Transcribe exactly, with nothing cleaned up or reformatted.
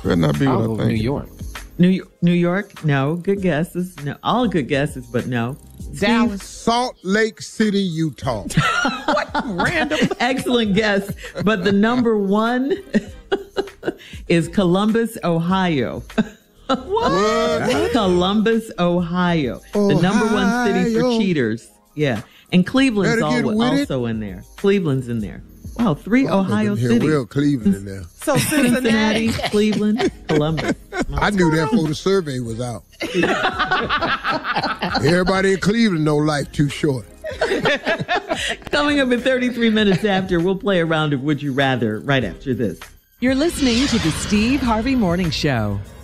Better not be what I'll I go think. New York. New York, New York? No. Good guesses. No. All good guesses, but no. Dallas. Salt Lake City, Utah. Random. Excellent guess. But the number one is Columbus, Ohio. What? Columbus, Ohio. The number one city for Ohio. cheaters. Yeah. And Cleveland's Better get al- with it. also in there. Cleveland's in there. Wow, three Oh, Ohio here, cities. real Cleveland in there. So Cincinnati, Cincinnati. Cleveland, Columbus. I knew that before the survey was out. Everybody in Cleveland know life too short. Coming up in thirty-three minutes after, we'll play a round of Would You Rather right after this. You're listening to the Steve Harvey Morning Show.